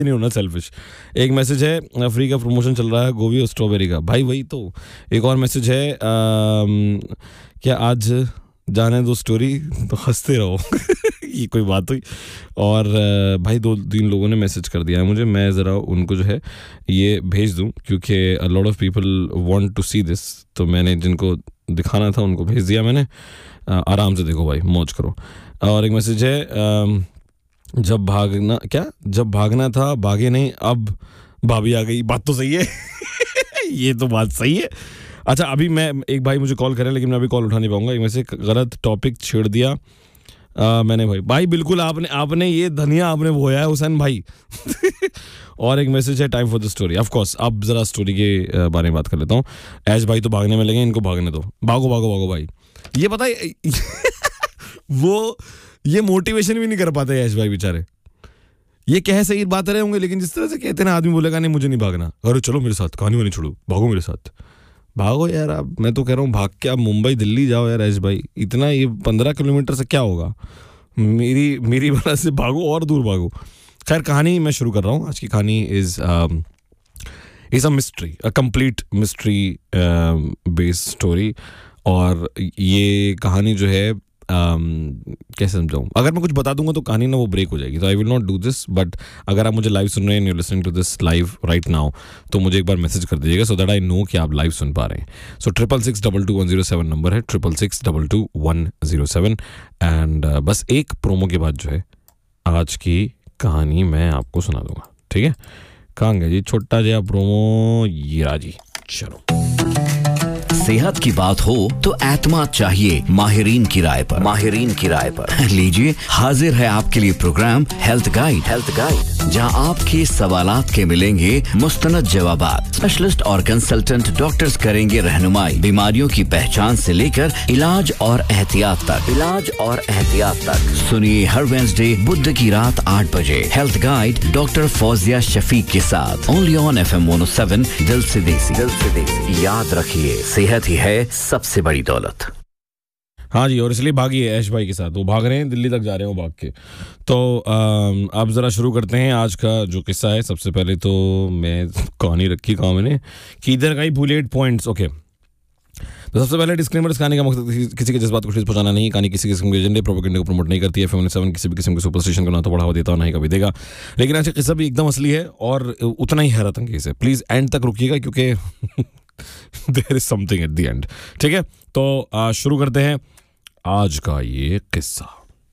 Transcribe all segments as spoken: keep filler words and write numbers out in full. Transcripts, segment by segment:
नहीं होना सेल्फिश। एक मैसेज है, फ्री का प्रमोशन चल रहा है गोभी और स्ट्रॉबेरी का। भाई वही तो। एक और मैसेज है, आम, क्या आज जाने दो स्टोरी तो हंसते रहो। ये कोई बात हुई। और भाई दो तीन लोगों ने मैसेज कर दिया है मुझे, मैं ज़रा उनको जो है ये भेज दूं क्योंकि a lot of people want to see this. तो मैंने जिनको दिखाना था उनको भेज दिया मैंने। आराम से देखो भाई, मौज करो। और एक मैसेज है, आ, जब भागना क्या जब भागना था भागे नहीं, अब भाभी आ गई। बात तो सही है। ये तो बात सही है। अच्छा अभी मैं, एक भाई मुझे कॉल करें लेकिन मैं अभी कॉल उठा नहीं पाऊंगा। एक में से गलत टॉपिक छेड़ दिया आ, मैंने भाई भाई बिल्कुल आपने आपने ये धनिया आपने बोया है हुसैन भाई। और एक मैसेज है, time for the story. Of course अब जरा स्टोरी के बारे में बात कर लेता हूँ। ऐश भाई तो भागने में लगे, इनको भागने दो। भागो भागो भागो भाई। ये पता है वो ये मोटिवेशन भी नहीं कर पाते ऐश भाई बेचारे। ये कह सही बात रहे होंगे लेकिन जिस तरह से कहते हैं ना, आदमी बोलेगा नहीं मुझे नहीं भागना, अरे चलो मेरे साथ, कहानी वानी छोड़ो, भागो मेरे साथ। भागो यार आप, मैं तो कह रहा हूँ भाग के आप मुंबई दिल्ली जाओ यार ऐश भाई। इतना ये पंद्रह किलोमीटर से क्या होगा, मेरी मेरी वजह से भागो और दूर भागो। खैर कहानी मैं शुरू कर रहा हूँ। आज की कहानी is is a mystery, a complete mystery based story. और ये कहानी जो है Um, कैसे समझाऊं, अगर मैं कुछ बता दूंगा तो कहानी ना वो ब्रेक हो जाएगी। तो I will not do this. But अगर आप मुझे लाइव सुन रहे हैं, you listening to this live right now, तो मुझे एक बार मैसेज कर दीजिएगा सो दैट आई नो कि आप लाइव सुन पा रहे हैं। सो triple six double two one zero seven number है, triple six double two one zero seven. And बस एक प्रोमो के बाद जो है आज की कहानी मैं आपको सुना दूंगा, ठीक है। कहाँ गया जी छोटा जया प्रोमो, ये राजी। चलो, सेहत की बात हो तो एतमाद चाहिए माहिरीन की राय पर। माहिरीन की राय पर लीजिए, हाजिर है आपके लिए programme health guide. Health guide, जहां आपके सवालात के मिलेंगे मुस्तनद जवाबात। स्पेशलिस्ट और कंसल्टेंट डॉक्टर्स करेंगे रहनुमाई, बीमारियों की पहचान से लेकर इलाज और एहतियात तक। इलाज और एहतियात तक सुनिए हर वेडनेसडे बुध की रात आठ बजे health guide doctor Fauzia Shafiq के साथ, only on F M one O seven. दिल से देसी, दिल से देसी। याद रखिए, सेहत ही है सबसे बड़ी दौलत। हाँ जी, और इसलिए भागिए ऐश भाई के साथ, वो भाग रहे हैं, दिल्ली तक जा रहे हैं वो भाग के। तो अब ज़रा शुरू करते हैं आज का जो किस्सा है। सबसे पहले तो मैं कहानी रखी कहाँ मैंने कि इधर का ही बुलेट पॉइंट्स। ओके, तो सबसे पहले डिस्क्लेमर, इस कहानी का मकसद किसी के जज्बात को ठेस पहुंचाना नहीं। कहानी किसी किस्म के एजेंडे प्रोपेगेंडे को प्रमोट नहीं करती है। एफ एम सेवन किसी भी किस्म के सुपरस्टिशन को ना तो बढ़ावा देता और ना ही कभी देगा। लेकिन आज का किस्सा भी एकदम असली है और उतना ही हैरत अंगेज है। प्लीज़ एंड तक रुकिएगा क्योंकि there is something at the end, ठीक है। तो आ, शुरू करते हैं आज का ये किस्सा।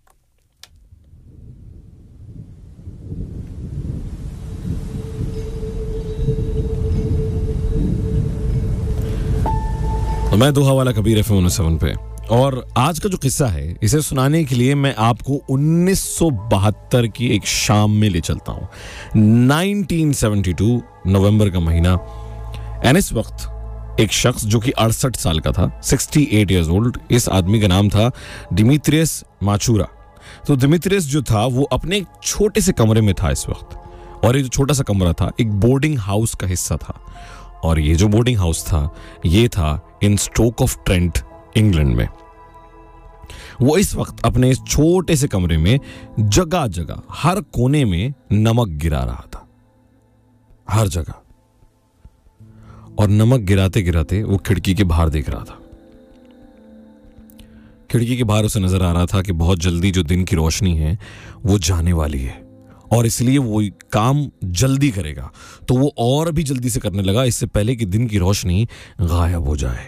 तो मैं दोहा वाला कबीर एफ एम सेवन पे, और आज का जो किस्सा है इसे सुनाने के लिए मैं आपको उन्नीस सौ बहत्तर की एक शाम में ले चलता हूं। नाइनटीन सेवेंटी टू नवंबर का महीना। एंड इस वक्त एक शख्स जो कि अड़सठ साल का था, अड़सठ इयर्स ओल्ड, इस आदमी का नाम था डिमित्रियस माचुरा। तो डिमित्रियस जो था वो अपने एक छोटे से कमरे में था इस वक्त, और ये जो छोटा सा कमरा था एक बोर्डिंग हाउस का हिस्सा था। और ये जो बोर्डिंग हाउस था ये था इन स्टोक ऑफ ट्रेंट, इंग्लैंड में। वो इस वक्त अपने इस छोटे से कमरे में जगह जगह हर कोने में नमक गिरा रहा था, हर जगह। और नमक गिराते गिराते वो खिड़की के बाहर देख रहा था। खिड़की के बाहर उसे नजर आ रहा था कि बहुत जल्दी जो दिन की रोशनी है वो जाने वाली है, और इसलिए वो काम जल्दी करेगा। तो वो और भी जल्दी से करने लगा इससे पहले कि दिन की रोशनी गायब हो जाए।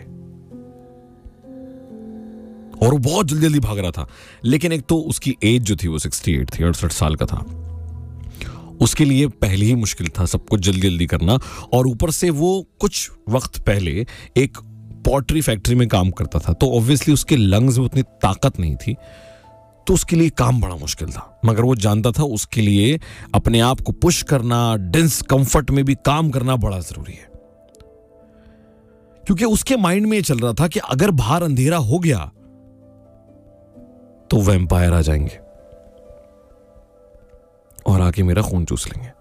और वो बहुत जल्दी जल्दी भाग रहा था। लेकिन एक तो उसकी एज जो थी वो अड़सठ थी, अड़सठ साल का था। उसके लिए पहले ही मुश्किल था सब कुछ जल्दी जल्दी करना, और ऊपर से वो कुछ वक्त पहले एक पॉटरी फैक्ट्री में काम करता था। तो ऑब्वियसली उसके लंग्स में उतनी ताकत नहीं थी, तो उसके लिए काम बड़ा मुश्किल था। मगर वो जानता था उसके लिए अपने आप को पुश करना, डिस्कंफर्ट में भी काम करना बड़ा जरूरी है। क्योंकि उसके माइंड में ये चल रहा था कि अगर बाहर अंधेरा हो गया तो वैम्पायर आ जाएंगे और आके मेरा खून चूस लेंगे।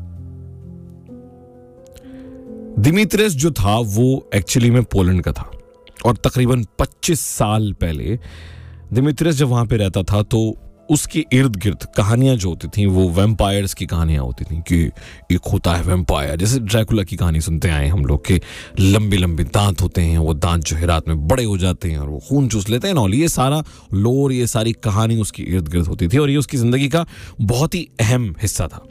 डिमित्रियस जो था वो एक्चुअली में पोलैंड का था, और तकरीबन पच्चीस साल पहले डिमित्रियस जब वहां पे रहता था तो उसके इर्द गिर्द कहानियां जो होती थी वो वैम्पायर्स की कहानियां होती थी कि एक होता है वैम्पायर, जैसे ड्रैकुला की कहानी सुनते आए हम लोग के लंबे लंबे दांत होते हैं, वो दांत जो है रात में बड़े हो जाते हैं और वो खून चूस लेते हैं ना। ये सारा लोर, ये सारी कहानी उसकी इर्द गिर्द होती थी और ये उसकी जिंदगी का बहुत ही अहम हिस्सा था।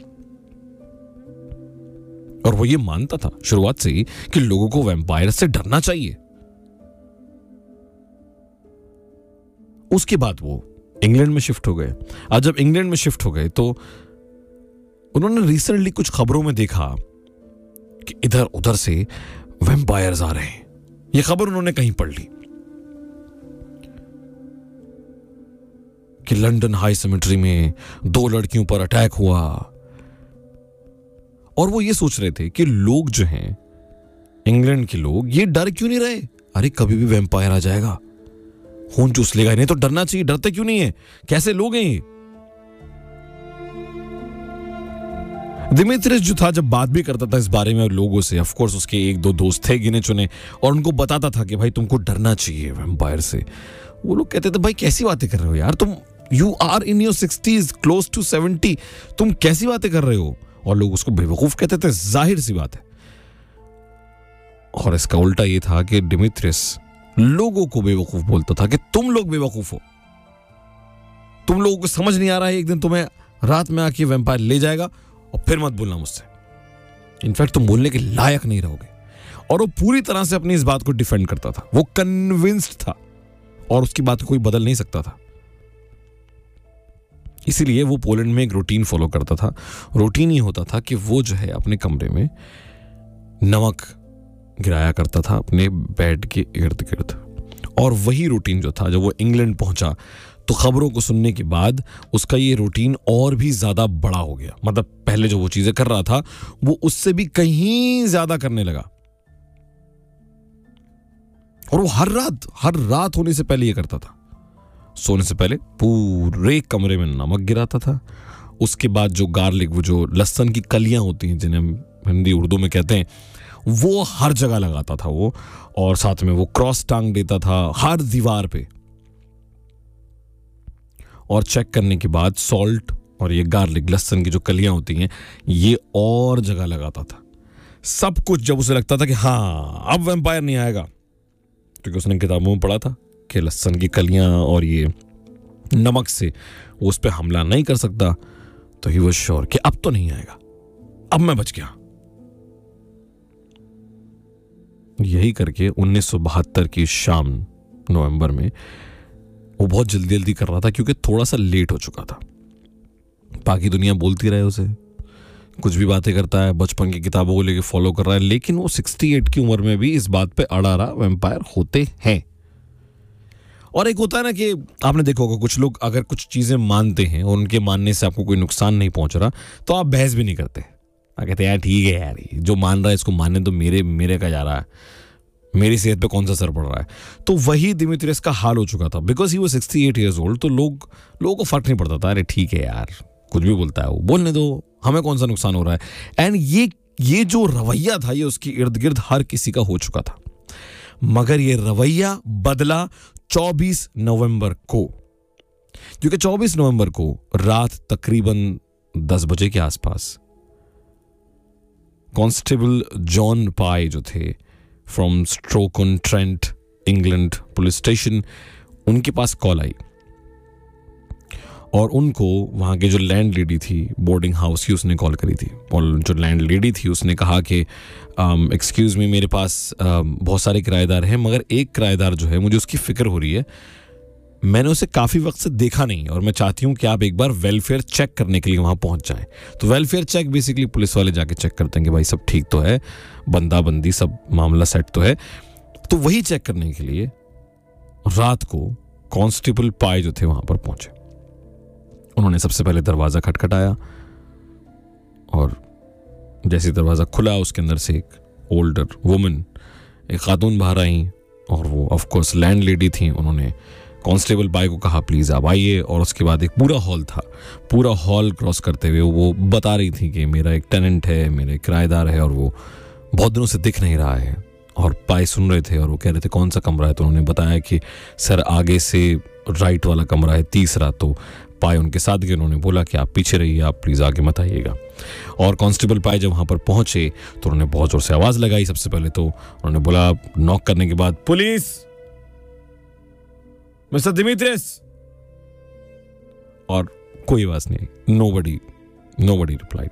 और वो ये मानता था शुरुआत से ही कि लोगों को वैम्पायर से डरना चाहिए। उसके बाद वो इंग्लैंड में शिफ्ट हो गए। आज जब इंग्लैंड में शिफ्ट हो गए तो उन्होंने रिसेंटली कुछ खबरों में देखा कि इधर उधर से वैम्पायर्स आ रहे हैं। ये खबर उन्होंने कहीं पढ़ ली कि लंदन हाई सेमेट्री में दो लड़कियों पर अटैक हुआ, और वो ये सोच रहे थे कि लोग जो हैं, इंग्लैंड के लोग, ये डर क्यों नहीं रहे? अरे कभी भी वैम्पायर आ जाएगा, खून चूस लेगा, नहीं तो डरना चाहिए, डरते क्यों नहीं है? कैसे लोग हैं ये? दिमित्रियस जो था जब बात भी करता था इस बारे में लोगों से, ऑफ कोर्स उसके एक दो दोस्त थे गिने चुने, और उनको बताता था कि भाई तुमको डरना चाहिए वैम्पायर से। वो लोग कहते थे भाई कैसी बातें कर रहे हो यार, तुम you are in your sixties close to seventy, तुम कैसी बातें कर रहे हो? और लोग उसको बेवकूफ कहते थे, जाहिर सी बात है। और इसका उल्टा ये था कि दिमित्रियस लोगों को बेवकूफ बोलता था कि तुम लोग बेवकूफ हो, तुम लोगों को समझ नहीं आ रहा है, एक दिन तुम्हें रात में आके वैम्पायर ले जाएगा और फिर मत बोलना मुझसे, इनफैक्ट तुम बोलने के लायक नहीं रहोगे। और वो पूरी तरह से अपनी इस बात को डिफेंड करता था, वो कन्विंस्ड था और उसकी बात को कोई बदल नहीं सकता था। इसीलिए वो पोलैंड में एक रूटीन फॉलो करता था। रूटीन ये होता था कि वो जो है अपने कमरे में नमक गिराया करता था अपने बेड के इर्द गिर्द। और वही रूटीन जो था, जब वो इंग्लैंड पहुंचा तो खबरों को सुनने के बाद उसका ये रूटीन और भी ज्यादा बड़ा हो गया। मतलब पहले जो वो चीजें कर रहा था वो उससे भी कहीं ज्यादा करने लगा, और वो हर रात हर रात होने से पहले ये करता था। सोने से पहले पूरे कमरे में नमक गिराता था। उसके बाद जो गार्लिक, वो जो लहसुन की कलियां होती हैं जिन्हें हिंदी उर्दू में कहते हैं, वो हर जगह लगाता था वो, और साथ में वो क्रॉस टांग देता था हर दीवार पे। और चेक करने के बाद सॉल्ट और ये गार्लिक, लहसुन की जो कलियां होती हैं, ये और जगह लगाता था। सब कुछ जब उसे लगता था कि हाँ अब वैम्पायर नहीं आएगा, क्योंकि उसने किताबों में पढ़ा था कि लहसुन की कलियां और ये नमक से वो उस पर हमला नहीं कर सकता, तो ही वाज श्योर कि अब तो नहीं आएगा, अब मैं बच गया। यही करके उन्नीस सौ बहत्तर की शाम नवंबर में वो बहुत जल्दी जल्दी कर रहा था, क्योंकि थोड़ा सा लेट हो चुका था। बाकी दुनिया बोलती रहे उसे, कुछ भी बातें करता है, बचपन की किताबों को लेके फॉलो कर रहा है, लेकिन वो अड़सठ की उम्र में भी इस बात पे अड़ा रहा, वैम्पायर होते हैं। और एक होता है ना कि आपने देखा होगा कुछ लोग अगर कुछ चीजें मानते हैं और उनके मानने से आपको कोई नुकसान नहीं पहुंच रहा, तो आप बहस भी नहीं करते। आप कहते हैं यार ठीक है यार, जो मान रहा है इसको मानने तो, मेरे मेरे का जा रहा है, मेरी सेहत पे कौन सा असर पड़ रहा है। तो वही दिमित्रियस का हाल हो चुका था, बिकॉज ही वो सिक्सटी एट ईयर्स ओल्ड। तो लोग लोगों को फर्क नहीं पड़ता था, अरे ठीक है यार कुछ भी बोलता है वो, बोलने दो, हमें कौन सा नुकसान हो रहा है। एंड ये ये जो रवैया था ये उसकी इर्द गिर्द हर किसी का हो चुका था। मगर ये रवैया बदला चौबीस नवंबर को, क्योंकि चौबीस नवंबर को रात तकरीबन दस बजे के आसपास कांस्टेबल जॉन पाई जो थे from stroke on Trent England police station, उनके पास कॉल आई और उनको वहाँ के जो लैंड लेडी थी बोर्डिंग हाउस की, उसने कॉल करी थी। और जो लैंड लेडी थी उसने कहा कि एक्सक्यूज़ मी, मेरे पास um, बहुत सारे किराएदार हैं, मगर एक किराएदार जो है मुझे उसकी फ़िक्र हो रही है, मैंने उसे काफ़ी वक्त से देखा नहीं और मैं चाहती हूँ कि आप एक बार वेलफेयर चेक करने के लिए वहाँ पहुँच जाएं। तो वेलफेयर चेक बेसिकली पुलिस वाले जाके चेक करते हैं कि भाई सब ठीक तो है, बंदा बंदी सब मामला सेट तो है। तो वही चेक करने के लिए रात को कांस्टेबल पाई जो थे वहाँ पर पहुँचे। उन्होंने सबसे पहले दरवाज़ा खटखटाया और जैसे दरवाज़ा खुला उसके अंदर से एक ओल्डर वुमन, एक खातून बाहर आई और वो ऑफ कोर्स लैंड लेडी थी। उन्होंने कांस्टेबल पाई को कहा प्लीज़ आप आइए, और उसके बाद एक पूरा हॉल था, पूरा हॉल क्रॉस करते हुए वो बता रही थी कि मेरा एक टेनेंट है, मेरे किराएदार है और वो बहुत दिनों से दिख नहीं रहा है। और पाई सुन रहे थे और वो कह रहे थे कौन सा कमरा है, तो उन्होंने बताया कि सर आगे से राइट वाला कमरा है तीसरा। तो पाए उनके साथ गए, उन्होंने बोला कि आप पीछे रहिए, आप प्लीज़ आगे मत आइएगा। और कांस्टेबल पाए जब वहाँ पर पहुँचे तो उन्होंने बहुत ज़ोर से आवाज़ लगाई। सबसे पहले तो उन्होंने बोला, नॉक करने के बाद, पुलिस, मिस्टर दिमित्रिस, और कोई आवाज़ नहीं आई। Nobody nobody replied.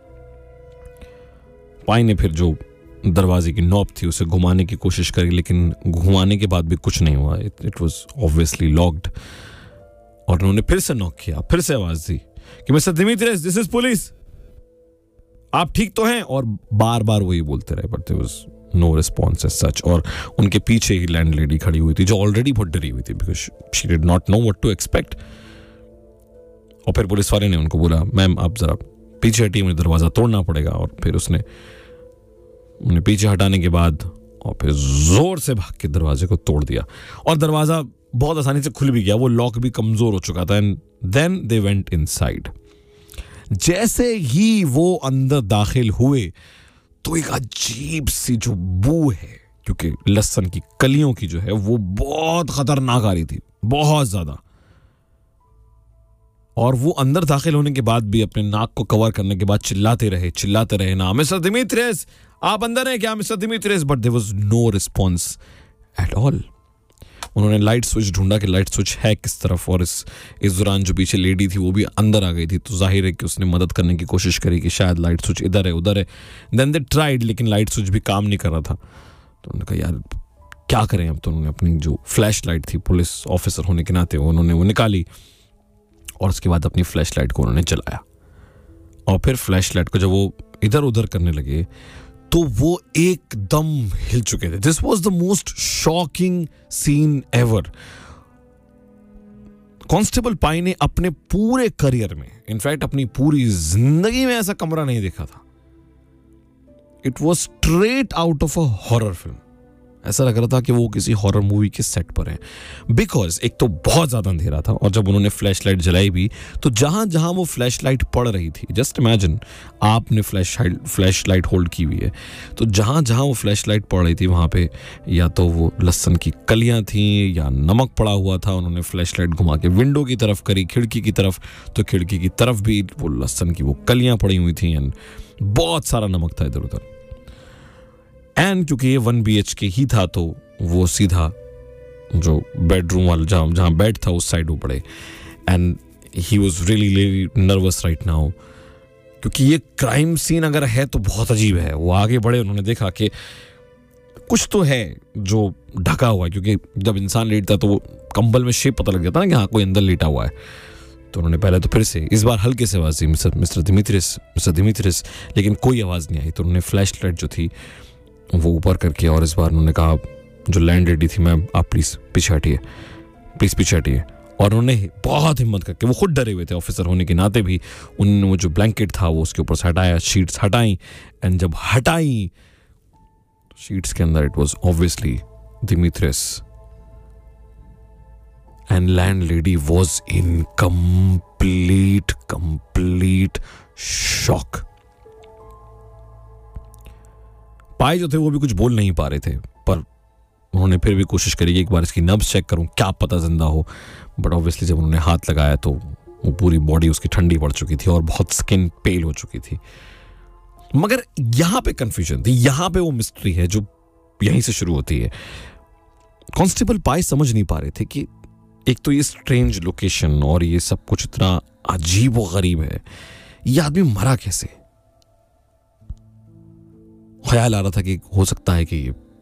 पाई ने फिर जो दरवाजे की नॉब थी उसे घुमाने की कोशिश करी, लेकिन घुमाने के बाद भी कुछ नहीं हुआ। It was obviously locked. और उन्होंने फिर से नॉक किया, फिर से आवाज दी कि mister Dimitris, this is police, आप ठीक तो हैं? और बार बार वही बोलते रहे, but there was no response as such. और उनके पीछे ही लैंडलेडी खड़ी हुई थी जो ऑलरेडी बहुत डरी हुई थी, because she did not know what to expect. और फिर पुलिस वाले ने उनको बोला, मैम आप जरा पीछे हटिए, मुझे दरवाजा तोड़ना पड़ेगा। और फिर उसने उन्हें पीछे हटाने के बाद और फिर जोर से भाग के दरवाजे को तोड़ दिया, और दरवाजा बहुत आसानी से खुल भी गया। वो लॉक भी कमजोर हो चुका था। And then they went inside. जैसे ही वो अंदर दाखिल हुए तो एक अजीब सी जो बू है, क्योंकि लहसुन की कलियों की जो है वो बहुत खतरनाक आ रही थी, बहुत ज्यादा। और वो अंदर दाखिल होने के बाद भी अपने नाक को कवर करने के बाद चिल्लाते रहे चिल्लाते रहे ना, मिस्टर दिमित्रिस, आप अंदर हैं क्या, mister Dimitris? But there was no response at all. उन्होंने लाइट स्विच ढूंढा कि लाइट स्विच है किस तरफ, और इस इस दौरान जो पीछे लेडी थी वो भी अंदर आ गई थी, तो जाहिर है कि उसने मदद करने की कोशिश करी कि शायद लाइट स्विच इधर है उधर है। देन दे ट्राइड, लेकिन लाइट स्विच भी काम नहीं कर रहा था। तो उन्होंने कहा यार क्या करें अब। तो उन्होंने अपनी जो फ्लैश लाइट थी, पुलिस ऑफिसर होने के नाते उन्होंने वो निकाली, और उसके बाद अपनी फ्लैश लाइट को उन्होंने जलाया। और फिर फ्लैश लाइट को जब वो इधर उधर करने लगे तो वो एकदम हिल चुके थे। This was the most shocking scene ever. Constable पाई ने अपने पूरे करियर में, इनफैक्ट अपनी पूरी जिंदगी में ऐसा कमरा नहीं देखा था। It was straight out of a horror film. ऐसा लग रहा था कि वो किसी हॉरर मूवी के सेट पर हैं, बिकॉज एक तो बहुत ज्यादा अंधेरा था, और जब उन्होंने फ्लैश लाइट जलाई भी तो जहां जहां वो फ्लैश लाइट पड़ रही थी, जस्ट इमेजिन आपने फ्लैश फ्लैश लाइट होल्ड की हुई है, तो जहां जहां वो फ्लैश लाइट पड़ रही थी वहां पे या तो वो लहसुन की कलियां थी या नमक पड़ा हुआ था। उन्होंने फ्लैश लाइट घुमा के विंडो की तरफ करी, खिड़की की तरफ, तो खिड़की की तरफ भी वो लहसुन की वो कलियां पड़ी हुई थी, एंड बहुत सारा नमक था इधर उधर। एंड क्योंकि ये वन बी एच के ही था तो वो सीधा जो बेडरूम वाला जहाँ जहाँ बेड था उस साइड वो पड़े। And he was really really nervous right now, क्योंकि ये क्राइम सीन अगर है तो बहुत अजीब है। वो आगे बढ़े, उन्होंने देखा कि कुछ तो है जो ढका हुआ है, क्योंकि जब इंसान लेटता तो वो कंबल में शेप पता लग जाता ना कि हाँ कोई अंदर लेटा हुआ है। तो उन्होंने पहले तो फिर से इस बार हल्के से आवाज़ दी, mister mister Dimitris, mister Dimitris, लेकिन कोई आवाज़ नहीं आई। तो उन्होंने फ्लैश लाइट जो थी वो ऊपर करके, और इस बार उन्होंने कहा जो लैंड लेडी थी, मैम आप प्लीज़ पीछे हटिए, प्लीज़ पीछे हटिए। और उन्होंने बहुत हिम्मत करके, वो खुद डरे हुए थे ऑफिसर होने के नाते भी, उन्होंने वो जो ब्लैंकेट था वो उसके ऊपर से हटाया, शीट्स हटाई, एंड जब हटाई शीट्स के अंदर it was obviously Dimitris, and land lady was in complete complete shock. पाए जो थे वो भी कुछ बोल नहीं पा रहे थे, पर उन्होंने फिर भी कोशिश करी कि एक बार इसकी नब्ज चेक करूं, क्या पता जिंदा हो। बट ऑब्वियसली जब उन्होंने हाथ लगाया तो वो पूरी बॉडी उसकी ठंडी पड़ चुकी थी और बहुत स्किन पेल हो चुकी थी। मगर यहां पे कंफ्यूजन थी, यहां पे वो मिस्ट्री है जो यहीं से शुरू होती है। कांस्टेबल पाए समझ नहीं पा रहे थे कि एक तो ये स्ट्रेंज लोकेशन और ये सब कुछ इतना अजीब व गरीब है, ये आदमी मरा कैसे। ख्याल आ रहा था कि हो सकता है कि ये